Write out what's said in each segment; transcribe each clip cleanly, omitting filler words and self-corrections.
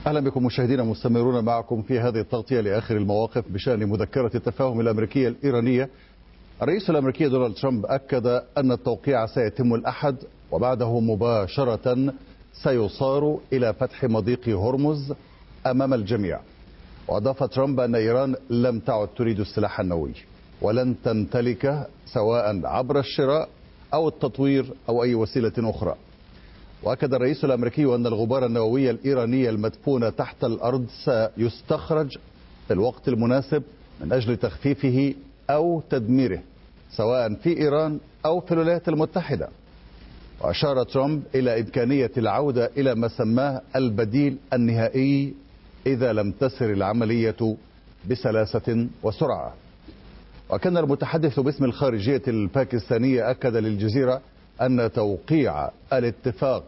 أهلا بكم مشاهدينا، مستمرون معكم في هذه التغطية لآخر المواقف بشأن مذكرة التفاهم الأمريكية الإيرانية. الرئيس الأمريكي دونالد ترامب أكد أن التوقيع سيتم الأحد، وبعده مباشرة سيصار إلى فتح مضيق هرمز أمام الجميع. وأضاف ترامب أن إيران لم تعد تريد السلاح النووي ولن تمتلكه سواء عبر الشراء أو التطوير أو أي وسيلة أخرى. وأكد الرئيس الأمريكي أن الغبار النووي الإيراني المدفون تحت الأرض سيستخرج في الوقت المناسب من أجل تخفيفه أو تدميره سواء في إيران أو في الولايات المتحدة. وأشار ترامب إلى إمكانية العودة إلى ما سماه البديل النهائي إذا لم تسر العملية بسلاسة وسرعة. وكان المتحدث باسم الخارجية الباكستانية أكد للجزيرة أن توقيع الاتفاق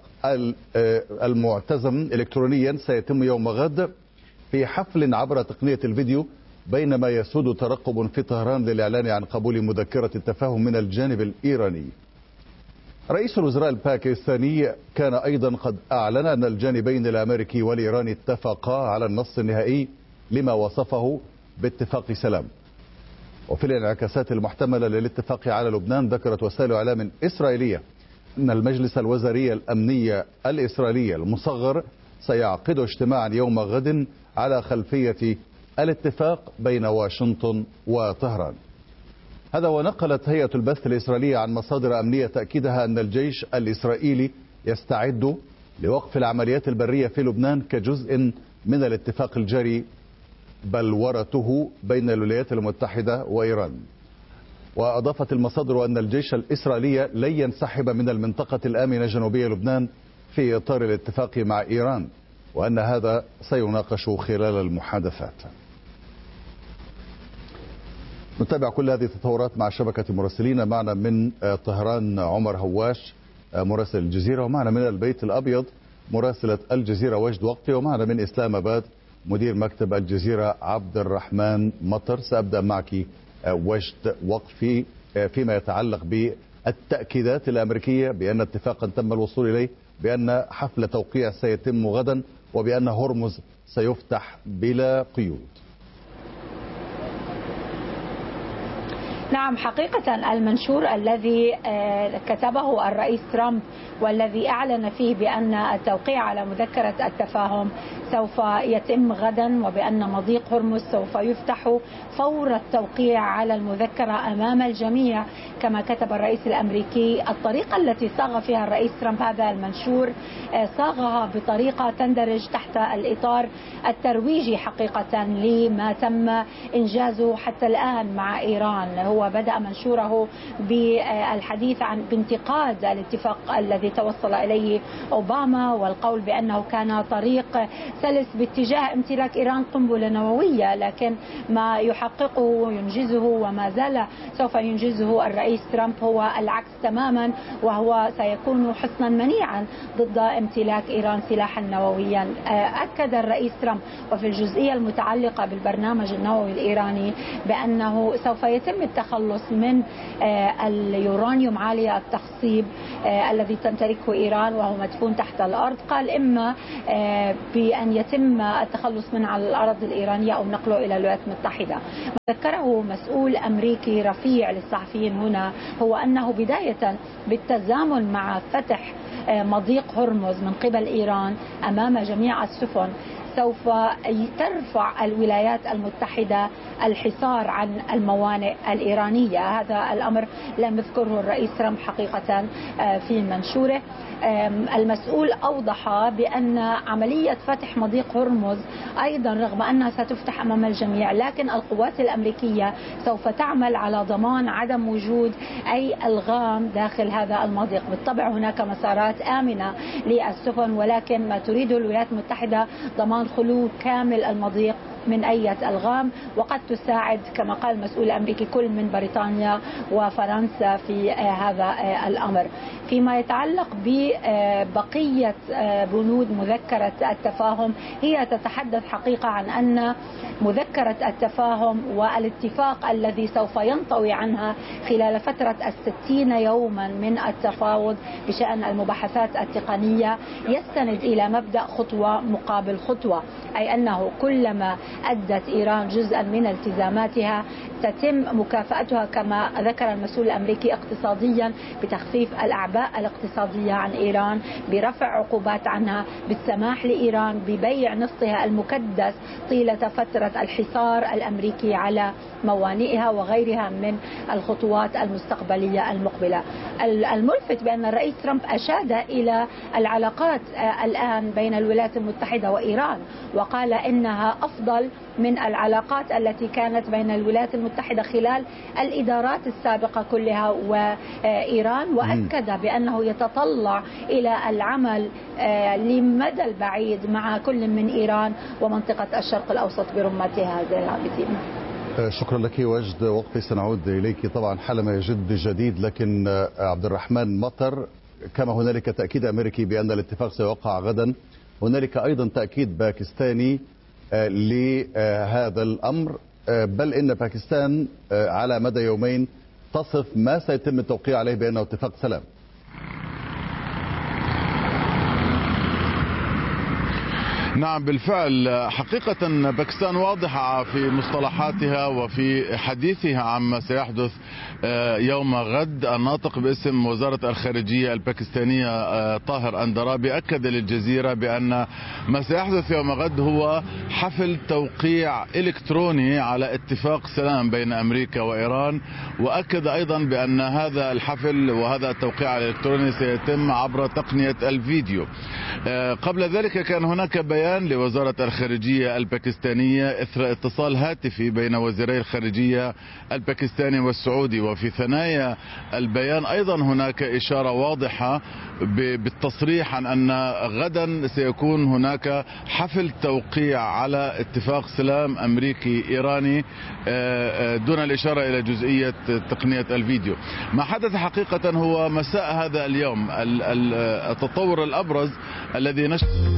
المعتزم إلكترونيا سيتم يوم غد في حفل عبر تقنية الفيديو، بينما يسود ترقب في طهران للإعلان عن قبول مذكرة التفاهم من الجانب الإيراني. رئيس الوزراء الباكستاني كان أيضا قد أعلن أن الجانبين الأمريكي والإيراني اتفقا على النص النهائي لما وصفه باتفاق سلام. وفي الانعكاسات المحتملة للاتفاق على لبنان، ذكرت وسائل إعلام إسرائيلية أن المجلس الوزاري الأمني الإسرائيلي المصغر سيعقد اجتماعا يوم غد على خلفية الاتفاق بين واشنطن وطهران. هذا ونقلت هيئة البث الإسرائيلية عن مصادر أمنية تأكيدها أن الجيش الإسرائيلي يستعد لوقف العمليات البرية في لبنان كجزء من الاتفاق الجاري بلورته بين الولايات المتحدة وإيران. وأضافت المصادر أن الجيش الإسرائيلي لن ينسحب من المنطقة الآمنة جنوبية لبنان في إطار الاتفاق مع إيران، وأن هذا سيناقش خلال المحادثات. نتابع كل هذه التطورات مع شبكة مراسلين. معنا من طهران عمر هواش مراسل الجزيرة، ومعنا من البيت الأبيض مراسلة الجزيرة وجد وقتي، ومعنا من إسلام آباد مدير مكتب الجزيرة عبد الرحمن مطر. سأبدأ معك وجد وقفي فيما يتعلق بالتأكيدات الأمريكية بأن اتفاقا تم الوصول إليه، بأن حفل توقيع سيتم غدا، وبأن هرمز سيفتح بلا قيود. نعم، حقيقة المنشور الذي كتبه الرئيس ترامب والذي أعلن فيه بأن التوقيع على مذكرة التفاهم سوف يتم غدا، وبأن مضيق هرمز سوف يفتح فور التوقيع على المذكرة أمام الجميع كما كتب الرئيس الأمريكي. الطريقة التي صاغ فيها الرئيس ترامب هذا المنشور صاغها بطريقة تندرج تحت الإطار الترويجي حقيقة لما تم إنجازه حتى الآن مع إيران. هو بدأ منشوره بالحديث عن بانتقاد الاتفاق الذي توصل إليه أوباما، والقول بأنه كان طريق سلس باتجاه امتلاك إيران قنبلة نووية، لكن ما يحققه وينجزه وما زال سوف ينجزه الرئيس ترامب هو العكس تماما، وهو سيكون حصنا منيعا ضد امتلاك إيران سلاحا نوويا. أكد الرئيس ترامب وفي الجزئية المتعلقة بالبرنامج النووي الإيراني بأنه سوف يتم التخلص من اليورانيوم عالي التخصيب الذي تمتلكه إيران وهو مدفون تحت الأرض. قال إما بأن يتم التخلص منه على الأرض الإيرانية أو نقله إلى الولايات المتحدة. ما ذكره مسؤول أمريكي رفيع للصحفيين هنا هو أنه بداية بالتزامن مع فتح مضيق هرمز من قبل إيران أمام جميع السفن سوف ترفع الولايات المتحدة الحصار عن الموانئ الإيرانية. هذا الأمر لم يذكره الرئيس ترامب حقيقة في منشوره. المسؤول أوضح بأن عملية فتح مضيق هرمز أيضا رغم أنها ستفتح أمام الجميع، لكن القوات الأمريكية سوف تعمل على ضمان عدم وجود أي ألغام داخل هذا المضيق. بالطبع هناك مسارات آمنة للسفن، ولكن ما تريده الولايات المتحدة ضمان خلو كامل المضيق من أي ألغام، وقد تساعد كما قال المسؤول الأمريكي كل من بريطانيا وفرنسا في هذا الأمر. فيما يتعلق ببقية بنود مذكرة التفاهم، هي تتحدث حقيقة عن أن مذكرة التفاهم والاتفاق الذي سوف ينطوي عنها خلال فترة 60 يوما من التفاوض بشأن المباحثات التقنية يستند إلى مبدأ خطوة مقابل خطوة، أي أنه كلما أدت إيران جزءا من التزاماتها تتم مكافأتها كما ذكر المسؤول الأمريكي اقتصاديا بتخفيف الأعباء الاقتصادية عن إيران، برفع عقوبات عنها، بالسماح لإيران ببيع نفطها المكدس طيلة فترة الحصار الأمريكي على موانئها وغيرها من الخطوات المستقبلية المقبلة. الملفت بأن الرئيس ترامب أشاد إلى العلاقات الآن بين الولايات المتحدة وإيران، وقال إنها أفضل من العلاقات التي كانت بين الولايات المتحدة خلال الإدارات السابقة كلها وإيران، وأكد بأنه يتطلع إلى العمل لمدى البعيد مع كل من إيران ومنطقة الشرق الأوسط برمتها. زي العابدين، شكرا لك وجد. وقتي سنعود إليك طبعا حالما يجد جديد، لكن عبد الرحمن مطر، كما هنالك تأكيد أمريكي بأن الاتفاق سيوقع غدا، هنالك أيضا تأكيد باكستاني لهذا الأمر، بل إن باكستان على مدى يومين تصف ما سيتم التوقيع عليه بأنه اتفاق سلام. نعم بالفعل، حقيقة باكستان واضحة في مصطلحاتها وفي حديثها عما سيحدث يوم غد. الناطق باسم وزارة الخارجية الباكستانية طاهر أندرابي أكد للجزيرة بأن ما سيحدث يوم غد هو حفل توقيع إلكتروني على اتفاق سلام بين أمريكا وإيران، وأكد أيضا بأن هذا الحفل وهذا التوقيع الإلكتروني سيتم عبر تقنية الفيديو. قبل ذلك كان هناك بيان لوزارة الخارجية الباكستانية إثر اتصال هاتفي بين وزيري الخارجية الباكستاني والسعودي، وفي ثنايا البيان أيضا هناك إشارة واضحة بالتصريح عن أن غدا سيكون هناك حفل توقيع على اتفاق سلام أمريكي إيراني دون الإشارة إلى جزئية تقنية الفيديو. ما حدث حقيقة هو مساء هذا اليوم التطور الأبرز الذي نشر